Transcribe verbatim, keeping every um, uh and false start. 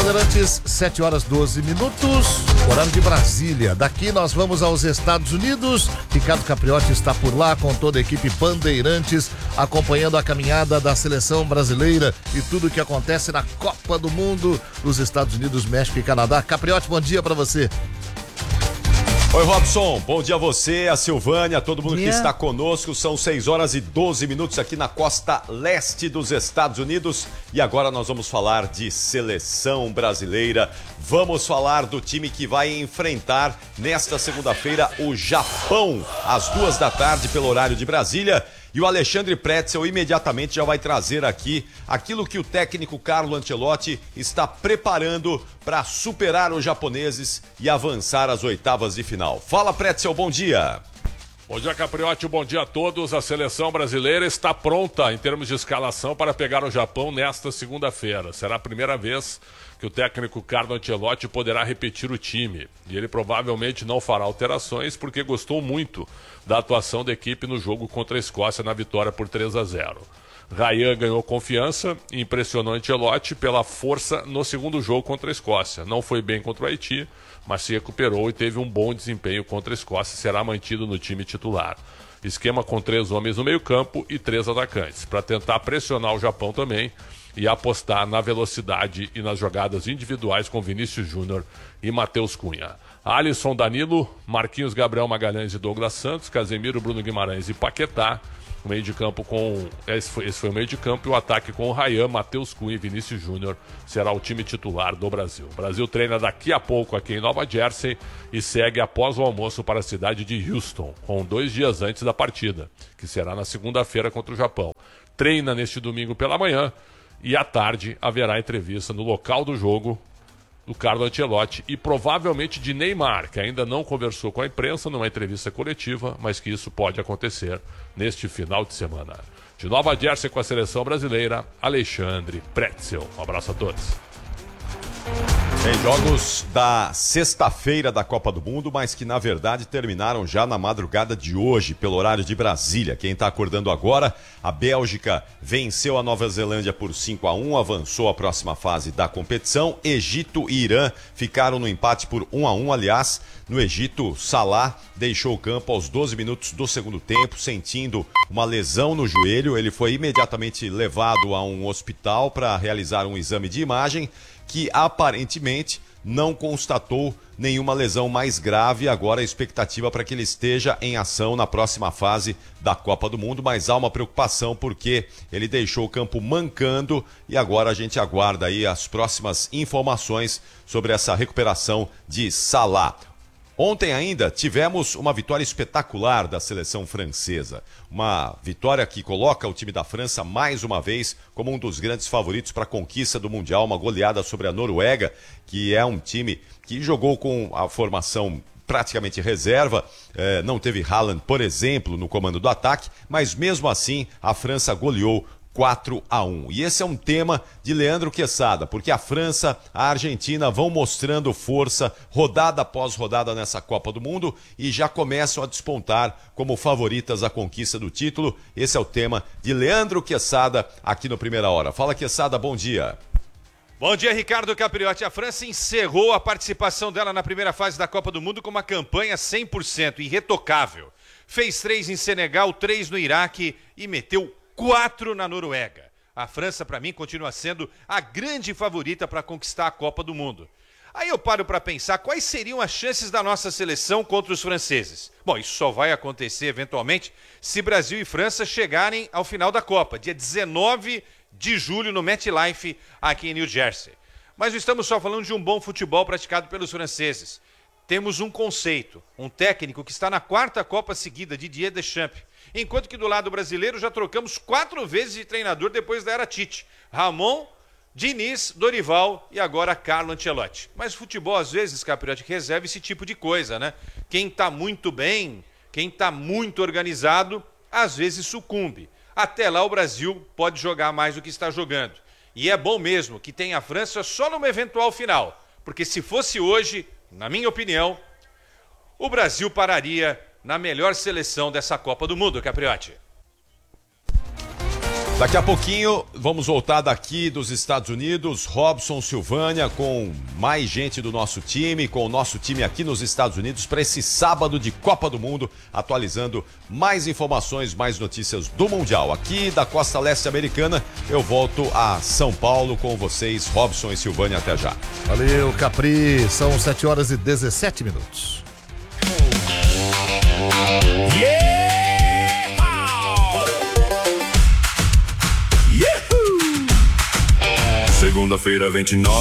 Bandeirantes, sete horas doze minutos, horário de Brasília. Daqui nós vamos aos Estados Unidos. Ricardo Capriotti está por lá com toda a equipe Bandeirantes, acompanhando a caminhada da seleção brasileira e tudo o que acontece na Copa do Mundo dos Estados Unidos, México e Canadá. Capriotti, bom dia para você. Oi, Robson, bom dia a você, a Silvânia, a todo mundo que está conosco. São seis horas e doze minutos aqui na costa leste dos Estados Unidos e agora nós vamos falar de seleção brasileira. Vamos falar do time que vai enfrentar nesta segunda-feira o Japão, às duas da tarde pelo horário de Brasília. E o Alexandre Pretzel imediatamente já vai trazer aqui aquilo que o técnico Carlo Ancelotti está preparando para superar os japoneses e avançar às oitavas de final. Fala, Pretzel, bom dia. Bom dia, Capriotti, bom dia a todos. A seleção brasileira está pronta em termos de escalação para pegar o Japão nesta segunda-feira. Será a primeira vez que o técnico Carlo Ancelotti poderá repetir o time. E ele provavelmente não fará alterações porque gostou muito da atuação da equipe no jogo contra a Escócia na vitória por três a zero. Ryan ganhou confiança e impressionou Ancelotti pela força no segundo jogo contra a Escócia. Não foi bem contra o Haiti, mas se recuperou e teve um bom desempenho contra a Escócia e será mantido no time titular. Esquema com três homens no meio-campo e três atacantes, para tentar pressionar o Japão também e apostar na velocidade e nas jogadas individuais com Vinícius Júnior e Matheus Cunha. Alisson, Danilo, Marquinhos, Gabriel Magalhães e Douglas Santos, Casemiro, Bruno Guimarães e Paquetá. O meio de campo com... Esse foi, esse foi o meio de campo e o ataque com o Ryan, Matheus Cunha e Vinícius Júnior será o time titular do Brasil. O Brasil treina daqui a pouco aqui em Nova Jersey e segue após o almoço para a cidade de Houston, com dois dias antes da partida, que será na segunda-feira contra o Japão. Treina neste domingo pela manhã e à tarde haverá entrevista no local do jogo do Carlo Ancelotti e provavelmente de Neymar, que ainda não conversou com a imprensa numa entrevista coletiva, mas que isso pode acontecer neste final de semana. De Nova Jersey com a seleção brasileira, Alexandre Pretzel. Um abraço a todos. Tem jogos da sexta-feira da Copa do Mundo, mas que na verdade terminaram já na madrugada de hoje, pelo horário de Brasília. Quem está acordando agora, a Bélgica venceu a Nova Zelândia por cinco a um, avançou à próxima fase da competição. Egito e Irã ficaram no empate por um a um, aliás, no Egito, Salah deixou o campo aos doze minutos do segundo tempo, sentindo uma lesão no joelho. Ele foi imediatamente levado a um hospital para realizar um exame de imagem, que aparentemente não constatou nenhuma lesão mais grave. Agora a expectativa para que ele esteja em ação na próxima fase da Copa do Mundo, mas há uma preocupação porque ele deixou o campo mancando e agora a gente aguarda aí as próximas informações sobre essa recuperação de Salah. Ontem ainda tivemos uma vitória espetacular da seleção francesa. Uma vitória que coloca o time da França mais uma vez como um dos grandes favoritos para a conquista do Mundial. Uma goleada sobre a Noruega, que é um time que jogou com a formação praticamente reserva. É, não teve Haaland, por exemplo, no comando do ataque, mas mesmo assim a França goleou quatro a um. E esse é um tema de Leandro Quesada, porque a França, a Argentina vão mostrando força rodada após rodada nessa Copa do Mundo e já começam a despontar como favoritas à conquista do título. Esse é o tema de Leandro Quesada aqui no Primeira Hora. Fala, Quesada, bom dia. Bom dia, Ricardo Capriotti. A França encerrou a participação dela na primeira fase da Copa do Mundo com uma campanha cem por cento irretocável. Fez três em Senegal, três no Iraque e meteu quatro na Noruega. A França, para mim, continua sendo a grande favorita para conquistar a Copa do Mundo. Aí eu paro para pensar quais seriam as chances da nossa seleção contra os franceses. Bom, isso só vai acontecer eventualmente se Brasil e França chegarem ao final da Copa, dia dezenove de julho no MetLife, aqui em New Jersey. Mas não estamos só falando de um bom futebol praticado pelos franceses. Temos um conceito, um técnico que está na quarta Copa seguida, Didier Deschamps. Enquanto que do lado brasileiro já trocamos quatro vezes de treinador depois da era Tite. Ramon, Diniz, Dorival e agora Carlo Ancelotti. Mas o futebol às vezes, Capriotti, reserva esse tipo de coisa, né? Quem está muito bem, quem está muito organizado, às vezes sucumbe. Até lá o Brasil pode jogar mais do que está jogando. E é bom mesmo que tenha a França só numa eventual final. Porque se fosse hoje, na minha opinião, o Brasil pararia na melhor seleção dessa Copa do Mundo, Capriotti. Daqui a pouquinho vamos voltar daqui dos Estados Unidos, Robson, Silvânia, com mais gente do nosso time, com o nosso time aqui nos Estados Unidos para esse sábado de Copa do Mundo, atualizando mais informações, mais notícias do Mundial. Aqui da Costa Leste Americana, eu volto a São Paulo com vocês, Robson e Silvânia, até já. Valeu, Capri, são sete horas e dezessete minutos. Yeah! Segunda-feira, vinte e nove